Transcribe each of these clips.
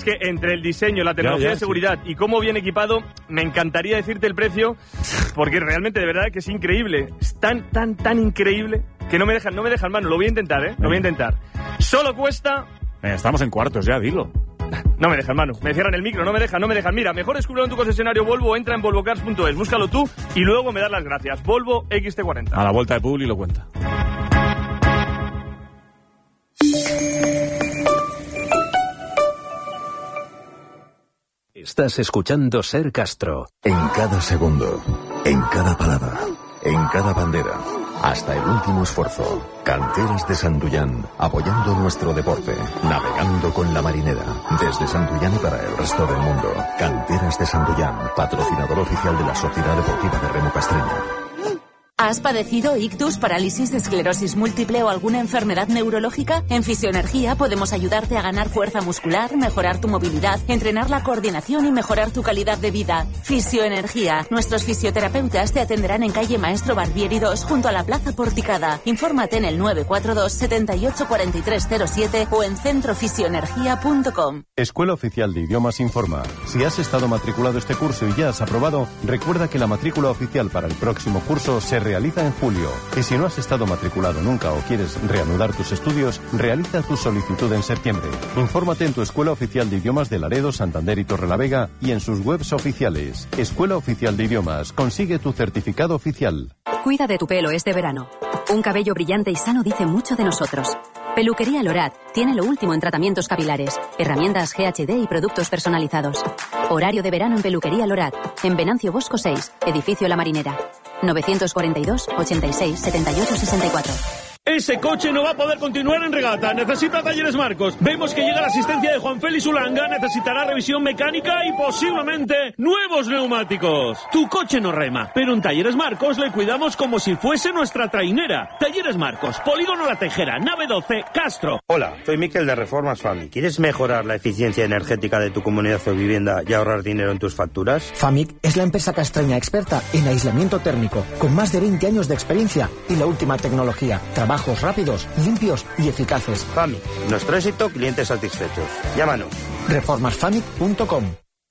que entre el diseño, la tecnología de seguridad y cómo viene equipado, me encantaría decirte el precio, porque realmente de verdad que es increíble. Es tan increíble que no me dejan mano. Lo voy a intentar, Lo voy a intentar. Solo cuesta... Estamos en cuartos ya, dilo. No me dejan, mano. Me cierran el micro, no me dejan. Mira, mejor descúbrelo en tu concesionario Volvo, entra en volvocars.es, búscalo tú y luego me das las gracias. Volvo XT40. A la vuelta de Publi lo cuenta. Estás escuchando Ser Castro. En cada segundo, en cada palabra, en cada bandera, hasta el último esfuerzo. Canteras de Santullán, apoyando nuestro deporte, navegando con la marinera, desde Santullán y para el resto del mundo. Canteras de Santullán, patrocinador oficial de la Sociedad Deportiva de Remo Castreña. ¿Has padecido ictus, parálisis, esclerosis múltiple o alguna enfermedad neurológica? En Fisioenergía podemos ayudarte a ganar fuerza muscular, mejorar tu movilidad, entrenar la coordinación y mejorar tu calidad de vida. Fisioenergía. Nuestros fisioterapeutas te atenderán en calle Maestro Barbieri 2 junto a la Plaza Porticada. Infórmate en el 942 78 4307 o en centrofisioenergia.com. Escuela Oficial de Idiomas informa. Si has estado matriculado este curso y ya has aprobado, recuerda que la matrícula oficial para el próximo curso se realiza en julio. Y si no has estado matriculado nunca o quieres reanudar tus estudios, realiza tu solicitud en septiembre. Infórmate en tu Escuela Oficial de Idiomas de Laredo, Santander y Torrelavega y en sus webs oficiales. Escuela Oficial de Idiomas. Consigue tu certificado oficial. Cuida de tu pelo este verano. Un cabello brillante y sano dice mucho de nosotros. Peluquería Lorat tiene lo último en tratamientos capilares, herramientas GHD y productos personalizados. Horario de verano en Peluquería Lorat, en Venancio Bosco 6, Edificio La Marinera. 942 86 78 64. Ese coche no va a poder continuar en regata. Necesita Talleres Marcos. Vemos que llega la asistencia de Juan Félix Ulanga. Necesitará revisión mecánica y posiblemente nuevos neumáticos. Tu coche no rema, pero en Talleres Marcos le cuidamos como si fuese nuestra trainera. Talleres Marcos, Polígono La Tejera, nave 12, Castro. Hola, soy Miquel de Reformas Famic. ¿Quieres mejorar la eficiencia energética de tu comunidad o vivienda y ahorrar dinero en tus facturas? Famic es la empresa castreña experta en aislamiento térmico, con más de 20 años de experiencia y la última tecnología. Trabajos rápidos, limpios y eficaces. Famic, nuestro éxito, clientes satisfechos. Llámanos. Reformasfamic.com.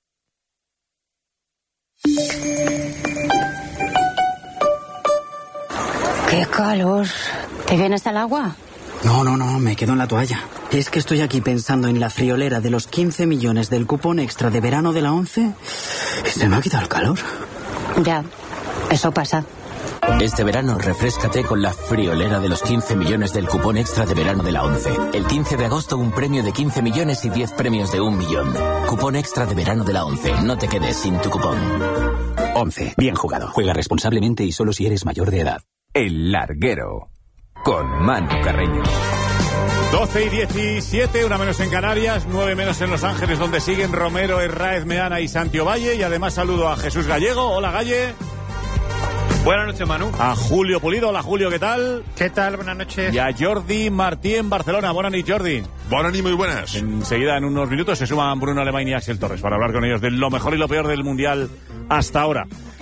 ¡Qué calor! ¿Te vienes al agua? No, me quedo en la toalla. Es que estoy aquí pensando en la friolera de los 15 millones del cupón extra de verano de la 11 y se me ha quitado el calor. Ya, eso pasa. Este verano refréscate con la friolera de los 15 millones del cupón extra de verano de la 11. El 15 de agosto un premio de 15 millones y 10 premios de 1 millón. Cupón extra de verano de la 11. No te quedes sin tu cupón. 11. Bien jugado. Juega responsablemente y solo si eres mayor de edad. El Larguero. Con Manu Carreño. 12 y 17, una menos en Canarias, 9 menos en Los Ángeles, donde siguen Romero, Herráez, Meana y Santi Ovalle. Y además saludo a Jesús Gallego. Hola, Galle. Buenas noches, Manu. A Julio Pulido. Hola, Julio, ¿qué tal? ¿Qué tal? Buenas noches. Y a Jordi Martí en Barcelona. Buenas noches, Jordi. Buenas y muy buenas. Enseguida, en unos minutos, se suman Bruno Alemán y Axel Torres para hablar con ellos de lo mejor y lo peor del Mundial hasta ahora.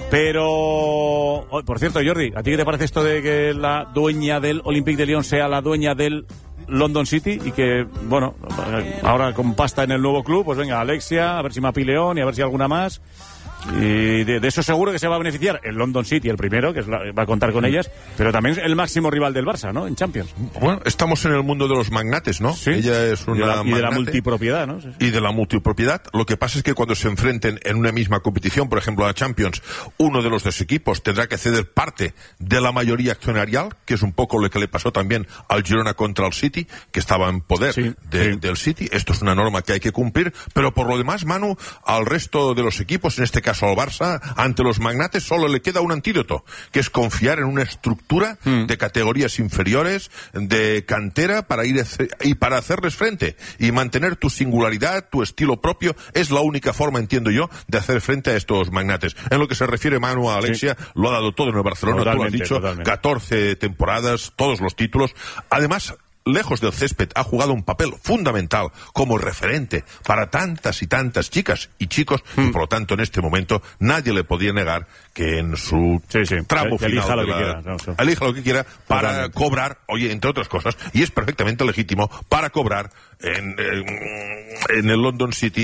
Pero, por cierto, Jordi, ¿a ti qué te parece esto de que la dueña del Olympique de Lyon sea la dueña del London City y que, bueno, ahora con pasta en el nuevo club, pues venga, Alexia, a ver si Mapi León y a ver si alguna más? Y de eso seguro que se va a beneficiar el London City, el primero, que va a contar con ellas, pero también el máximo rival del Barça, ¿no? En Champions. Bueno, estamos en el mundo de los magnates, ¿no? Sí. Ella es una y de la multipropiedad, ¿no? Sí. Y de la multipropiedad. Lo que pasa es que cuando se enfrenten en una misma competición, por ejemplo la Champions, uno de los dos equipos tendrá que ceder parte de la mayoría accionarial, que es un poco lo que le pasó también al Girona contra el City, que estaba en poder del City. Esto es una norma que hay que cumplir, pero por lo demás, Manu, al resto de los equipos, en este caso al Barça, ante los magnates solo le queda un antídoto, que es confiar en una estructura de categorías inferiores, de cantera, para hacerles frente y mantener tu singularidad, tu estilo propio. Es la única forma, entiendo yo, de hacer frente a estos magnates. En lo que se refiere, Manu, a Alexia, lo ha dado todo en el Barcelona, tú lo has dicho, 14 temporadas, todos los títulos. Además, lejos del césped, ha jugado un papel fundamental como referente para tantas y tantas chicas y chicos, y por lo tanto en este momento nadie le podía negar que en su tramo final elija lo que quiera, elija lo que quiera para cobrar, oye, entre otras cosas, y es perfectamente legítimo, para cobrar en el London City